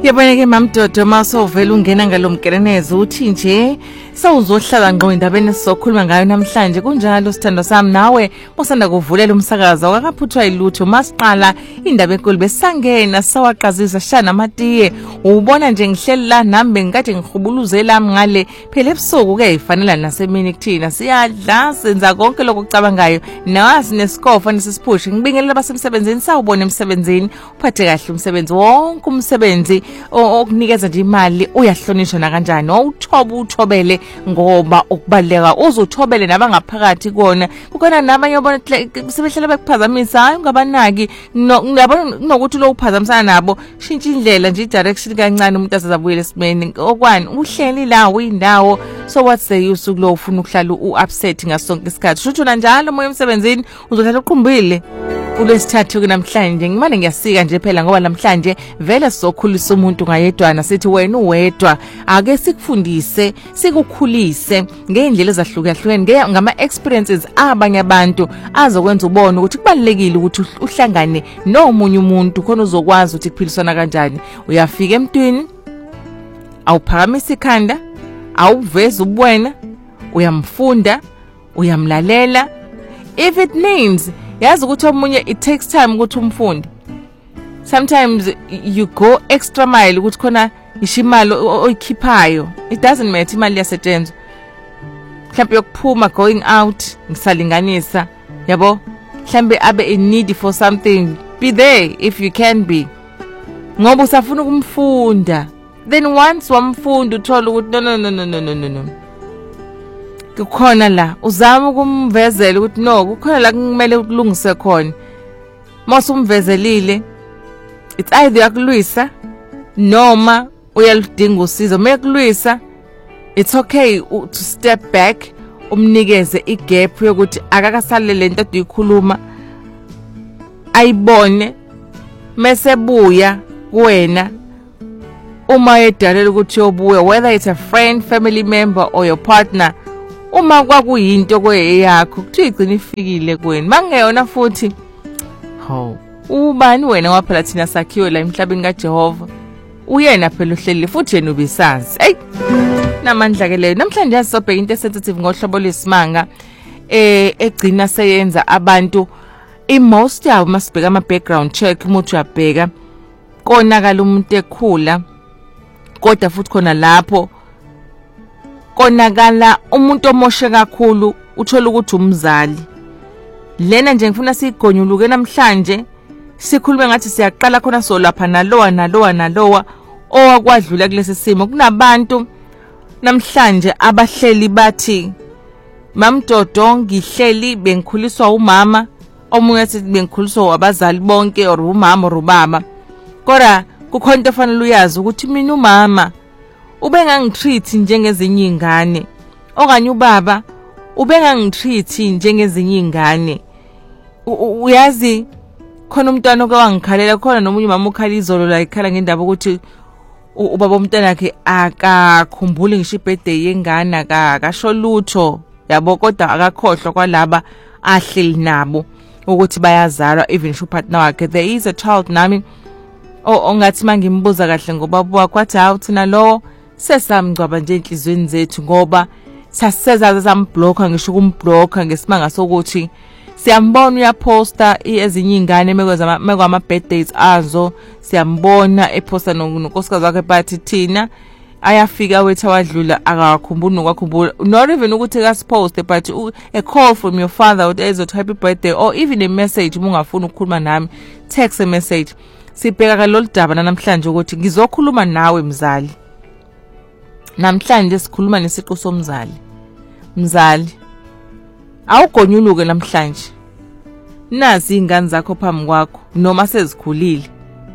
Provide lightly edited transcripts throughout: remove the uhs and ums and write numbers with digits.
Yaboneke mamdodo masovela ungena ngalomkeleneze uthi nje sawuzohlala ngqo indabeni sizokhuluma ngayo namhlanje kunjalo sithando sami nawe usanda kuvulela umsakazo akaphuthwa ilutho masiqala indaba enkulu besangena sawaqazisa shana amatiye ubona nje ngihleli la nami bengikade ngihubuluzela ngale phela ebusuku ke ifanele nasemini kuthina siyadla senza konke lokucabangayo nazi nesikofa nesiphushi ngibingelela abasemsebenzini sawubona emsebenzini uphathe kahle umsebenzi wonke umsebenzi okunikeza nje imali uyahlonishwa na kanjani uthobele ngoba ukubaleka uzothobele nabangaphakathi kona kukhona nabanye yabona sebehlala bekuphazamisa hayi ungabanaki nokuthi lo uphazamisana nabo shintsha indlela nje direction kancane umuntu asazabuyela esimeni okwani uhleli la uyindawo so what's the use ukulo ufuna ukuhlala uupset ngasonke isikhathi shuthu njalo moya emsebenzini uzohlala uqumbile kulesithathu kunamhlanje ngimane ngiyasika nje phela ngoba namhlanje vele sizokhulisa umuntu ngayedwana sithi wena uwedwa ake sikufundise sikukhulise ngeindlela ezahlukahlukene ngama experiences abanye abantu azokwenza ubone ukuthi kubalekile ukuthi uhlangane nomunye umuntu khona uzokwazi ukuthi kuphiliswana kanjani uyafika emntwini awuphakamisa ikhanda awuveza ubwena uyamfunda uyamlalela if it means yazi ukuthi omunye it takes time ukuthi umfundi sometimes you go extra mile ukuthi khona ishimali oyikhiphayo it doesn't matter imali yasetshenzwa mhlawumbe yokuphuma going out ngisalinganisa yabo mhlawumbe abe in need for something be there if you can be ngoba usafuna ukumfunda then once wamfunda uthola ukuthi no kukhona la uzama ukumvezela ukuthi no kukhona la kumele ukulungise khona mase umvezelile it's either yakulwisa noma uyaludinga usizo mekulwisa it's okay to step back umnikeze igap yokuthi akakasale lento ayikhuluma ayibone mesebuya kuwena uma edalela ukuthi yobuya whether it's a friend family member or your partner uma kwakuyinto kweyakho kuthi igcina ifikile kuwena mangeyona futhi ubani wena waphela thina sakhiwe la emhlabeni kaJehova uyena phela uhleli futhi yena ubisazi hey namandla ke leyo namhlanje sisobheka into sensitive ngohlobo lesimanga egcina seyenza abantu most yabo masibheka ama background check umuntu uyabheka konakala umuntu ekhula kodwa futhi khona lapho konakala umuntu omoshe kakhulu uthola ukuthi umzali lena nje ngifuna sigonyuluke namhlanje sikhulume ngathi siyaqala khona so lapha nalowa owakwadlula kulesi simo kunabantu namhlanje abahleli bathi mamdodo ngihleli bengikhuliswa umama omunye ethi bengikhuliswa abazali bonke or umama or ubaba kodwa kukhona into efanele uyazi ukuthi mina umama ubengangitreat njengezinye ingane okanye ubaba ubengangitreat njengezinye ingane uyazi khona umntwana okwangikhalela khona nomunye mama ukhala izolo la ikhala ngendaba ukuthi ubaba umntwana wakhe akakhumbuli ngisho ibirthday yengane akasho lutho yabo kodwa akakhohlwa kwalaba ahleli nabo ukuthi bayazalwa even sho partner wakhe there is a child nami ongathi mangimbuza kahle ngoba wakwathi hawu thina lo sesamgcwaba nje enhlizweni zethu ngoba saseza zamblocker ngisho ukumblocker ngesimanga sokuthi siyambona uyaposta ezinye ingane mekwama birthdays azo siyambona eposta nonkosikazi wakhe bathi thina ayafika wethu wadlula akakhumbuli nokwakhumbula not even ukuthi kaspost but a call from your father with a happy birthday or even a message ungafuna ukukhuluma nami text a message sibheka kalolu daba namhlanje ukuthi ngizokhuluma nawe mzali namhlanje sikhuluma nesiqo somzali mzali awugonyuluke namhlanje nazi ingane zakho phambi kwakho noma sezikhulile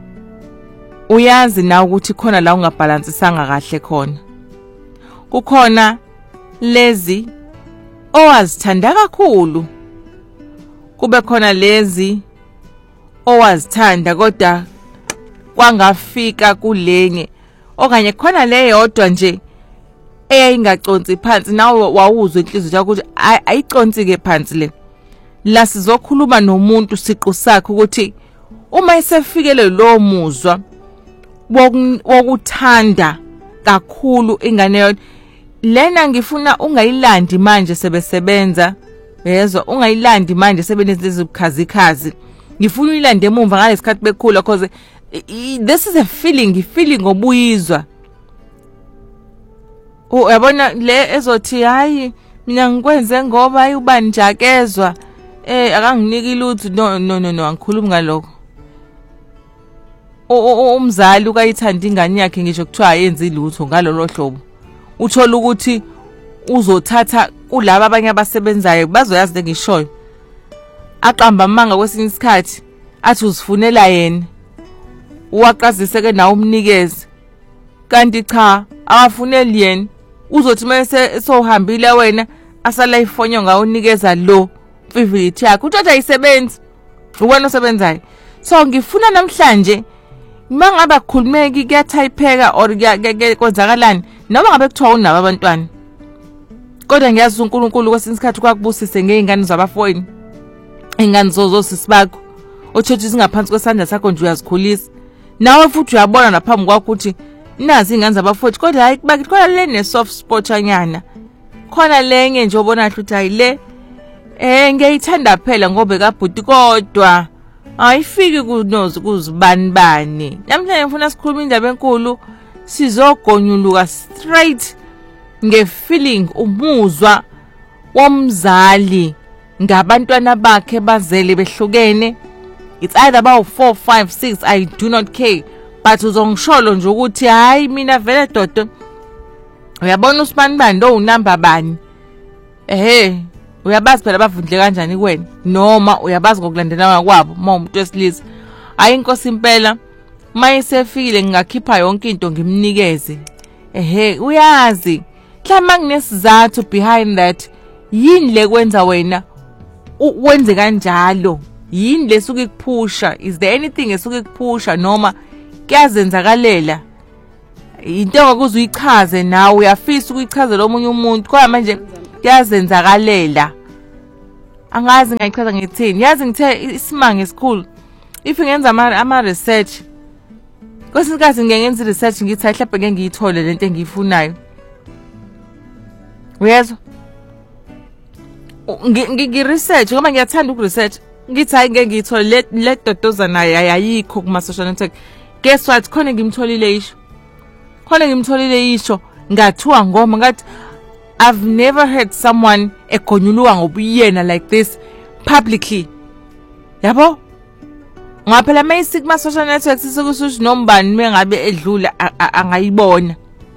uyazi na ukuthi khona la ungabalansisanga kahle khona kukhona lezi owazithanda kakhulu kube khona lezi owazithanda kodwa kwangafika kulenye okanye khona leyodwa nje eyayingaconsi phansi nawe wawuzwa inhliziyo yakho ukuthi ayiconsi ke phansi le la sizokhuluma nomuntu siqo sakhe ukuthi uma isefikele lo muzwa wokuthanda kakhulu ingane yona. Lena ngifuna ungayilandi manje sebesebenza, yezwa, ungayilandi manje sebenenze ibukhazikhazi. Ngifuna uyilande emumva ngalesikhathi bekhula because this is a feeling obuyizwa. Uyabona le ezothi hayi mina ngikwenze ngoba ayubani njakezwa akanginiki lutho. No angikhulumi ngalokho. Umzali ukayithanda ingane yakhe ngisho kuthiwa ayenzi lutho ngalolo hlobo. Uthola ukuthi uzothatha kulabo abanye abasebenzayo bazoyazi ngishoyo. Aqamba amanga kwesinye isikhathi athi uzifunela yena. Uwaqazise ke nawe umnikeze. Kanti cha, akafuneli yena. Uzothi mase sohambile wena asala ifonyo ngawunikeza lo favorite yakhe. Uthatha isebenzi. Uwena osebenzayo. So ngifuna namhlanje mangabe kukhulumeki kuyathayipeka or kwenzakalani noma ngabe kuthiwa unabo abantwana. Kodwa ngiyazi uNkulunkulu kwesinye isikhathi kwakubusise ngeingane zabafowini. Ingane zosisi bakho. Otshethi singaphansi kwesandla sakho nje uyazikhulisa. Nawe futhi uyabona naphambi kwakho ukuthi nazi ingane zabafowethu kodwa hayi bakithi khona le ne soft spot anyana. Khona lenye nje obona ukuthi hayi le ngiyayithanda phela ngoba kabhuti kodwa ayifiki kunozi kuzibani. Namhlanje ngifuna sikhuluma indaba enkulu sizogonyuluka straight ngefeeling umuzwa womzali ngabantwana bakhe bazele behlukene. It's either about 4, 5, 6, I do not care. But uzongisholo nje ukuthi hayi mina vele dodo uyabona uSibanibani lo unamba bani. Uyabazi phela bavundle kanjani kuwena noma uyabazi ngokulandelana kwabo umuntu wesilisa. Hayi inkosi impela mayisefikile ngingakhipha yonke into ngimnikeze. Uyazi mhlawumbe nginesizathu behind that. Yini le kwenza wena wenze kanjalo? Yini lesuke ikuphusha? Is there anything esuke ikuphusha noma kuyazenzakalela? Into ngokuze uyichaze nawe uyafisa ukuyichazela omunye umuntu kodwa manje kuyazenzakalela. Angazi ngayichaza ngithini. Yazi ngithe isimanga esikhulu. If ngenza ama research kwesinkazi ngenza research ngithi mhlawumbe ngeke ngiyithole lento engiyifunayo. Uyezwa? Ngi-research ngoba ngiyathanda uku-research. Ngithi hayi ngeke ngiyithole le dodoza naye ayikho kuma social network. Guess what? Khona ngimtholile isho. Ngathiwa ngoma ngathi I've never heard someone egonyuluka ngobuyena like this publicly. Yabo? Ngaphela mayisi kuma social networks sikusuthi nombani mengabe edlula angayibona.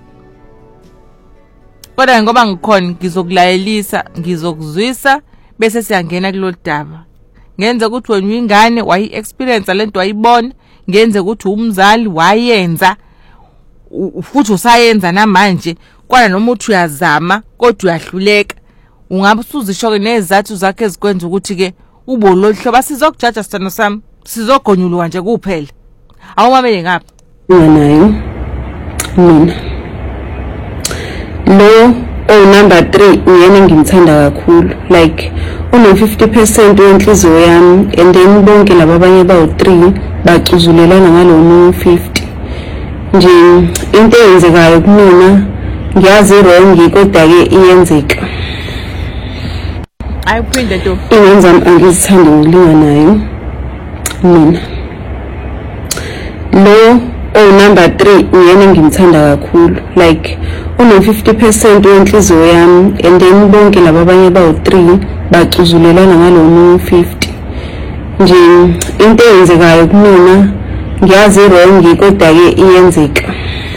Kodwa ngoba ngikhona ngizokulayelisa, ngizokuzwisa bese siyangena kulolu daba. Ngenze ukuthi wena uyingane wayi-experience lento wayibona, ngenze ukuthi umzali wayenza futhi usayenza namanje kodwa noma uthi uyazama kodwa uyahluleka. Ungabe usuzisho ke nezathu zakhe ezikwenza ukuthi ke ube lolhlobo sizokujaja sithando sami sizogonyulwa nje kuphela. Awumamele ngapha. Nayo mina lo number 3 uyena ngimthanda kakhulu like uno 50% wenhliziyo yami and then bonke laba abanye bawu3 bacuzulelana ngalo 50 nje into eyenzekayo kumina ngiyazi wrong kodwa ke iyenzeka. Ayiphinde nto ingenza angizithandi ngilinganayo mina lo number 3 uyena ngimthanda kakhulu like uno 50% wenhliziyo yami and then bonke laba abanye bawu3 bacuzulelana ngalo 50 nje into eyenzekayo kumina ngiyazi wrong kodwa ke iyenzeka.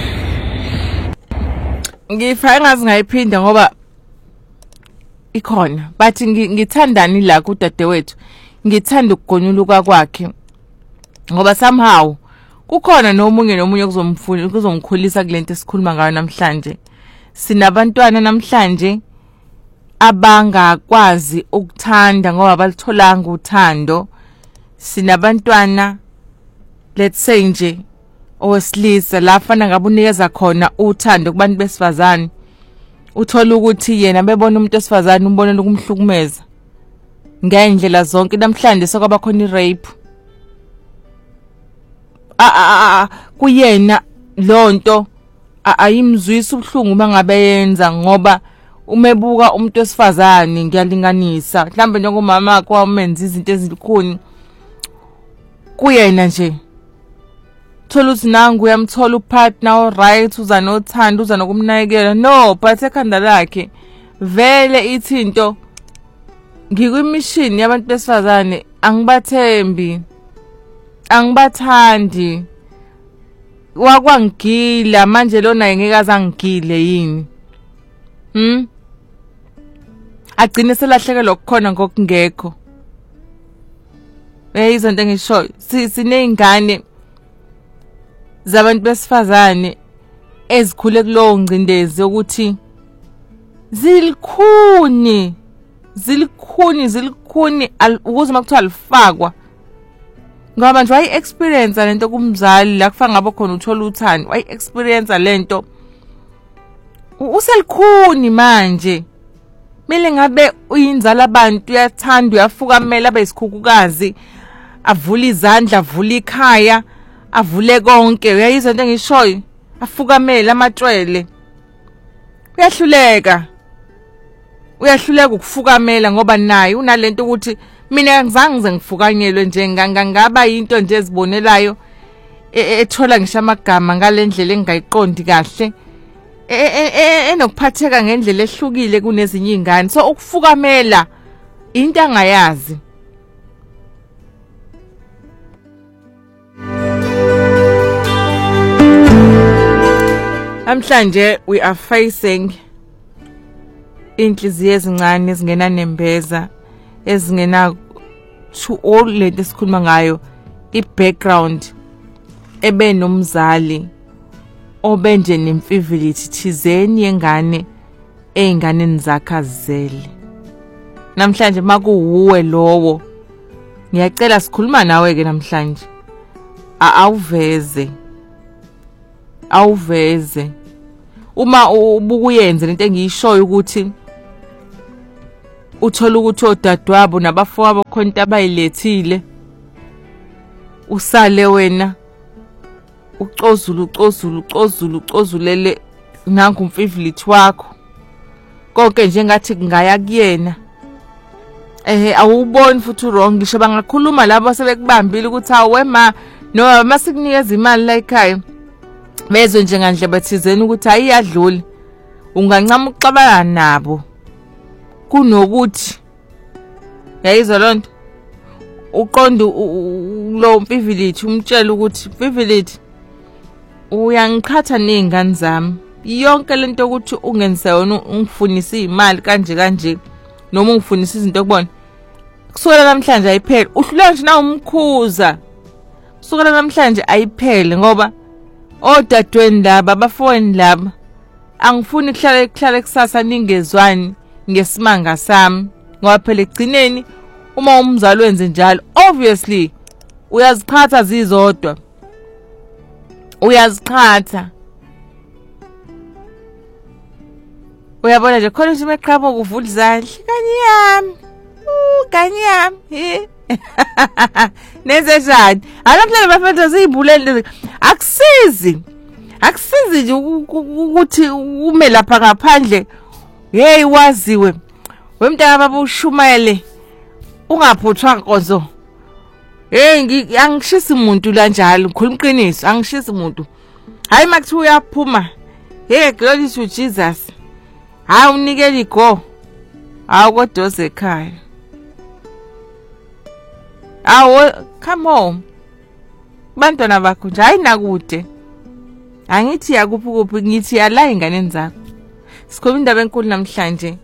Ngifaka ngazi ngayiphinda ngoba ikhona bathi ngithandani la kudadewethu ngithanda ukugonyuluka kwakhe ngoba somehow kukhona nomunye kuzomkhulisa kulento esikhuluma ngayo namhlanje. Sinabantwana namhlanje abangakwazi ukuthanda ngoba balitholanga uthando. Sinabantwana let's say nje owesilisa lafana ngabe unikeza khona uthando kubantu besifazane. Uthola ukuthi yena bebona umuntu esifazane umbonela ukumhlukumeza ngendlela zonke. Namhlanje sokwaba khona irape kuyena lonto ayimzwisa ubhlungu mangabe yenza, ngoba umebuka umuntu wesifazane ngiyalinganisa mhlambe njengomama wakho wamenza izinto ezikhuni kuyena nje, thola ukuthi nangu uyamthola upartner oright, uza nothando, uza nokumnakekela. No, but ekhanda lakhe vele ithinto ngikwimishini yabantu besifazane angibathembi, angibathandi, wakwangigila manje lona engeke azangigile yini. Agcine selahlekelwa ukukhona ngokungekho. Izinto engisho sineyingane zabantu besifazane ezikhule kulowo ngcindezi ukuthi zilikhuni ukuze makuthiwa alifakwa, ngoba nje wayi-experience lento kumzali la kufa ngabo khona uthola uthando, wayi-experience lento uselikhuni manje. Mele ngabe uyinzala abantu, uyathanda, uyafukamela abe isikhukukazi, avule izandla, avule ikhaya, avule konke. Uyayizwa into engishoyo? Afukamela amatshwele. Uyahluleka ukufukamela ngoba naye unalento ukuthi mina angizange ngize ngifukanyelwe nje, ngaba into nje ezibonelayo ethola ngisho amagama ngalendlela engayiqondi kahle, enokuphatheka ngendlela ehlukile kunezinye izingane. So ukufukamela into angayazi. Namhlanje we are facing inhliziyo ezincane ezingena nembeza, ezingena to all lento esikhuluma ngayo, i-background ebe nomzali obenje nemfivility thizeni yengane einganeni zakhe azizele. Namhlanje makuwuwe lowo, ngiyacela sikhuluma nawe ke namhlanje, awuveze uma ubukuyenza lento engiyishoyo ukuthi uthola ukuthi odadewabo nabafowabo khona into abayilethile, usale wena ucozulele nangu umfivilithi wakho konke njengathi ngaya kuyena. Awuboni futhi wrong, ngisho bangakhuluma labo sebekubambile ukuthi awe ma no masikunikeza imali la ekhaya bezwe njengandle bathizeni ukuthi ayiyadluli, ungancama ukuxabana nabo kunokuthi yayizwa lonto uqonda lo mfivilithi umtshela ukuthi mfivilithi uyangiqhatha nezingane zami, yonke lento ukuthi ungenze yona ungifunisa imali kanje noma ungifunisa izinto kubona kusukela namhlanje ayiphele. Uhluleka nje na umkhuza kusukela namhlanje ayiphele, ngoba odadweni laba abafowini laba angifuni kuhlale kusasa ningezwani ngesimanga sami, ngoba phela egcineni uma umzali wenze njalo obviously uyaziqhatha zizodwa, uyaziqhatha. Uyabona nje khona nje meqhaba ukuvula izandla kanye yami nenze njani alamhlanje bafethu zibulele. Akusizi nje ukuthi ume lapha ngaphandle waziwe wemntana baba ushumele ungaphuthwa nkonzo. Angishisi umuntu la njalo, ngikhuluma iqiniso, angishisi umuntu. Hayi makuthi uyaphuma glory to Jesus, hayi unikele igo, awukodoze ekhaya, come home bantwana bakho nje, hayi nakude. Angithi yakuphi ngithi yala inganeni zakho. Sikhuluma indaba enkulu namhlanje.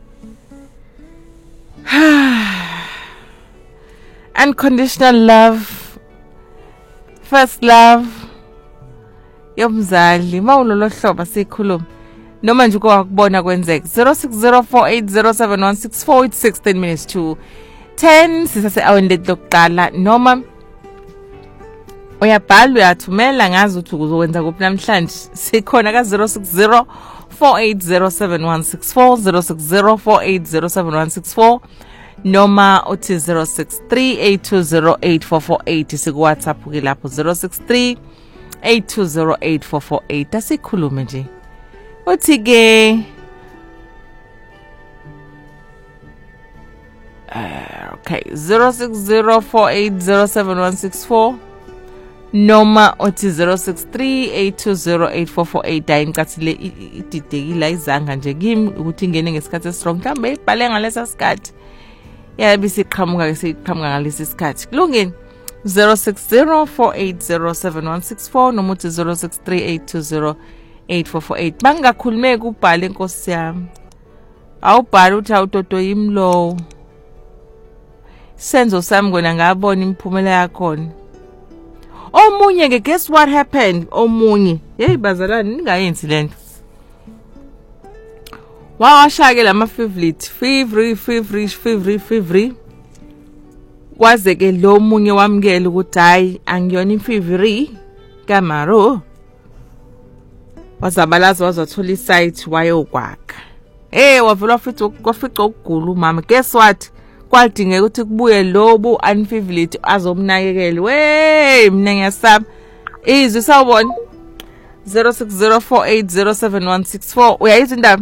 Unconditional love, first love yomzali. Mawulolo hlobo sikhuluma noma nje ukubona kwenzeka. 0604807164 it's 16 minutes to 10 sisase awende lokuqala, noma uyabhala uyathumela ngazi ukuthi uzokwenza kuphi namhlanje. Sikhona ka 0604807164 0604807164 noma uthi 0638208448 siku WhatsApp ke lapho 0638208448 08208448 asikhulume nje uthi ke okay 0604807164 noma othi 0638208448 ayincathile ididekile izanga nje kimi ukuthi ingene ngesikhathi esistrong mhlambe ibhale ngalesa sikhathi yabe siqhamuka ke siqhamuka ngalesi sikhathi kulungile 0604807164 noma uthi 0638208448 bangakhulumeki ubhale inkosi yami awubhali uthi awutoto yimlow senzo sami ngona ngabona imphumela yakhona omunye ke guess what happened omunye hey bazalwane ningayenzi lento wawashake lama favorite kwaze ke lo munye wamkela ukuthi hayi angiyona imfiviri kamaro wazabalaza wazothola isite wayokwakha wavela wafica ukugula umama guess what kwadingeka ukuthi kubuye lobu unfavorite azomnakekela mina ngiyasaba izwi sawubona 0604807164 uyayizwa indaba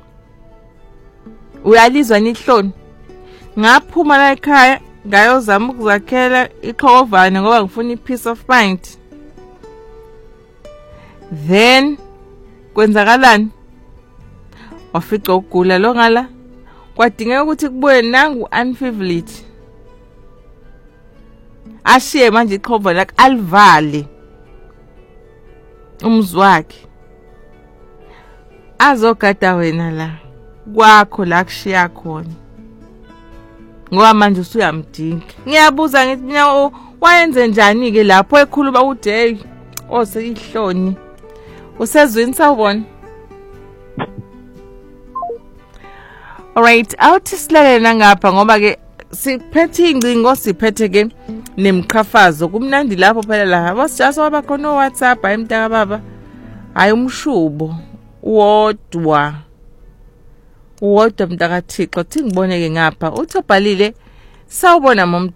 uyalizwa nihloni ngaphuma la ekhaya ngayozama ukuzakhela iqhokovane ngoba ngifuna ipeace of mind then kwenzakalani wafica ukugula lo ngala kwadingeka ukuthi kubuye nangu unfavorite ashiye manje iqhokovane lakhe alivale umzi wakhe azogada wena la kwakho la kushiya khona ngoba manje usuyamdinga ngiyabuza ngithi mina wayenze njani ke lapho ekhuluma uthi hey oseyihloni usezwini sawubona alright awuthi silalela ngapha ngoba ke siphethe ingcingo siphethe ke nemqhafazo kumnandi lapho phela la abasijaso abakhona WhatsApp ayimntaka baba hayi umshubo wodwa mntaka Thixo thi ngiboneke ngapha uthi obhalile sawubona